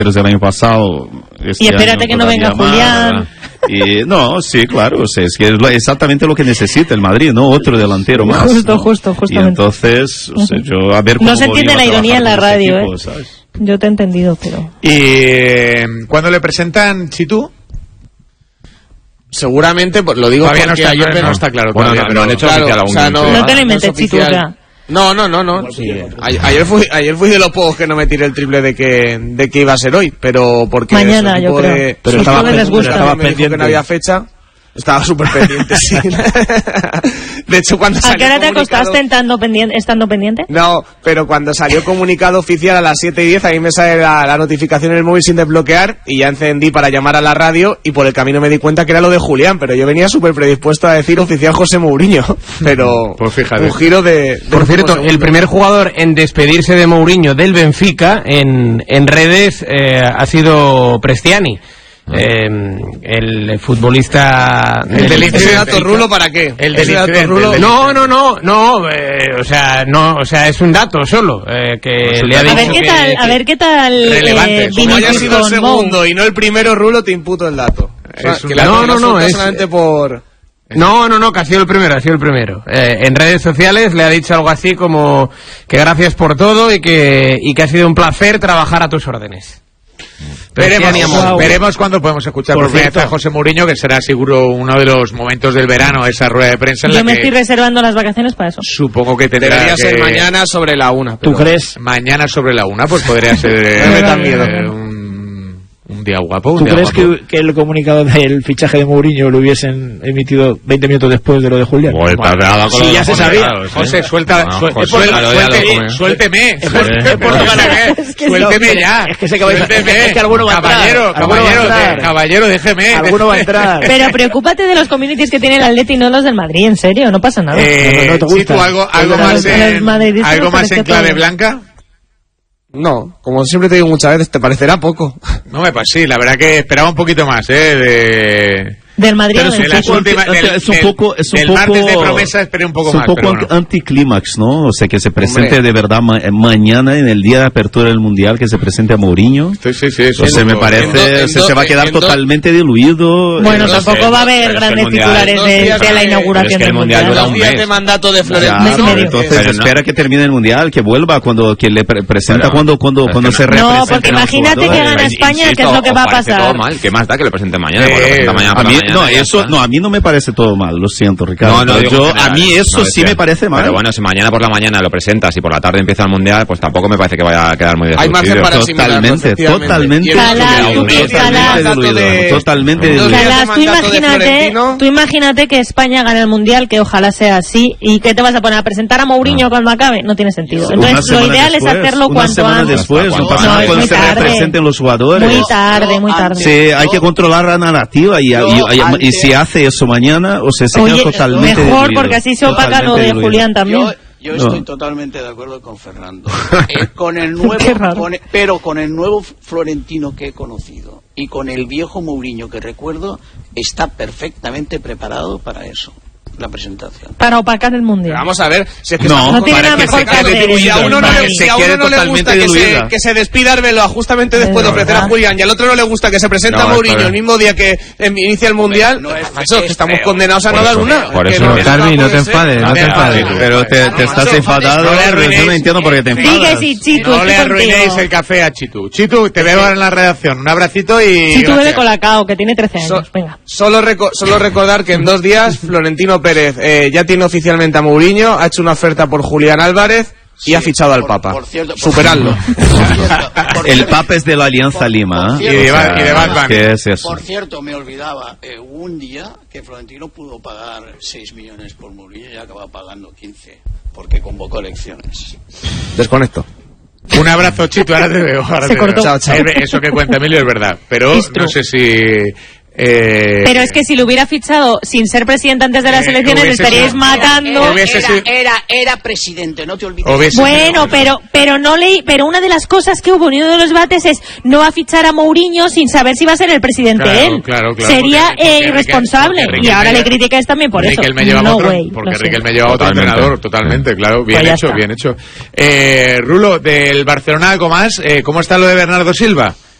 del año pasado. Y espérate que no venga Julián. Y no, sí, claro, o sea, es que es exactamente lo que necesita el Madrid, ¿no? Otro delantero más. Justamente. Y entonces, o sea, yo a ver cómo no se entiende la ironía en la radio, equipo, ¿sabes? Yo te he entendido, pero... ¿Y cuándo le presentan, Chitu? Seguramente, pues lo digo todavía porque no está, ayer no está claro. Bueno, no han hecho oficial aún. No te lo inventes, Chitu, o sea. No. Sí, ayer fui de los pocos que no me tiré el triple de que iba a ser hoy, pero porque mañana yo creo. Pero estaba pendiente que no había fecha. Estaba súper pendiente, sí. De hecho, cuando salió ¿a qué hora te acostaste estando pendiente? No, pero cuando salió comunicado oficial a las 7:10, a mí me sale la notificación en el móvil sin desbloquear y ya encendí para llamar a la radio y por el camino me di cuenta que era lo de Julián, pero yo venía súper predispuesto a decir oficial José Mourinho, pero pues fíjate. Un giro de por cierto, el primer jugador en despedirse de Mourinho del Benfica en redes ha sido Prestiani. El futbolista ¿Ese dato Rulo para qué? El dato Rulo no, o sea es un dato solo que le ha dicho a ver qué tal relevante. Como haya sido el segundo y no el primero, Rulo, te imputo el dato. Solamente por... No, que ha sido el primero. En redes sociales le ha dicho algo así como que gracias por todo y que ha sido un placer trabajar a tus órdenes. Veremos cuándo podemos escuchar por primera vez a José Mourinho, que será seguro uno de los momentos del verano, esa rueda de prensa en yo me estoy reservando las vacaciones para eso. Supongo que debería ser mañana sobre la 1. ¿Tú crees? Mañana sobre la 1, pues podría ser no me da miedo. Un día guapo. ¿Tú crees que el comunicado del fichaje de Mourinho lo hubiesen emitido 20 minutos después de lo de Julián? Sí, ya se sabía. José, suélteme. Suélteme ya. Es que alguno va a entrar. Caballero, déjeme. Alguno va a entrar. Pero preocúpate de los communities que tiene el Atleti y no los del Madrid, en serio, no pasa nada. No te gusta. ¿Tú algo más en clave blanca? No, como siempre te digo muchas veces, te parecerá poco. No me pasa, sí, la verdad que esperaba un poquito más, del Madrid. Pero es un poco martes de promesa esperé un poco más. Es un poco anticlímax, ¿no? O sea, que se presente de verdad mañana en el día de apertura del Mundial, que se presente a Mourinho. Sí. O sea, me parece, se va a quedar totalmente diluido. Bueno, tampoco va a haber grandes titulares de la inauguración del Mundial. Dura un mes de mandato de Florentino. Entonces espera que termine el Mundial, que vuelva cuando que le presenta cuando se represente. No, porque imagínate que gana España, que es lo que va a pasar. ¿Qué más da que le presente mañana? A mí no me parece todo mal, lo siento, Ricardo. A mí eso sí me parece mal. Pero bueno, si mañana por la mañana lo presentas y por la tarde empieza el Mundial, pues tampoco me parece que vaya a quedar muy hay margen para totalmente diluido. Tú imagínate que España gane el Mundial, que ojalá sea así, y que te vas a poner a presentar a Mourinho cuando acabe, no tiene sentido. Entonces lo ideal es hacerlo cuanto antes. No pasa nada cuando se representen los jugadores. Muy tarde. Sí, hay que controlar la narrativa y si hace eso mañana, o sea, se queda totalmente mejor diluido, porque así se opaca lo de Julián también. Yo estoy totalmente de acuerdo con Fernando. Con el nuevo, pero con el nuevo Florentino que he conocido y con el viejo Mourinho que recuerdo, está perfectamente preparado para eso. La presentación. Para opacar el Mundial. Vamos a ver, si es que no tiene nada mejor que hacer. Y a uno no le gusta que se despida Arbeloa justamente después de ofrecer a Julián, y al otro no le gusta que se presente a Mourinho el mismo día que inicia el Mundial. Que estamos condenados a no dar una. Por eso, Carmi, no te enfades. Pero te estás enfadado. Yo no entiendo por qué te enfadas. No le arruinéis el café a Chitu. Chitu, te veo ahora en la redacción. Un abracito y... Chitu bebe Colacao, que tiene 13 años. Venga. Solo recordar que en 2 días Florentino Pérez ya tiene oficialmente a Mourinho, ha hecho una oferta por Julián Álvarez y ha fichado al Papa. Por cierto, superadlo. El Papa es de la Alianza Lima. Y de Batman. ¿Qué es eso? Por cierto, me olvidaba, un día que Florentino pudo pagar 6 millones por Mourinho y acaba pagando 15, porque convocó elecciones. Desconecto. Un abrazo, Chito, ahora te veo. Chao. Eso que cuenta Emilio es verdad, pero no sé si... Pero es que si lo hubiera fichado sin ser presidente antes de las elecciones, le estaríais matando. Era presidente, no te olvides. Bueno, pero una de las cosas que hubo en uno de los debates es no va a fichar a Mourinho sin saber si va a ser el presidente él. Claro, sería irresponsable. Y ahora le criticáis también por eso. Porque Riquelme me lleva a otro entrenador, totalmente, claro. Bien hecho. Rulo, del Barcelona algo más. ¿Cómo está lo de Bernardo Silva?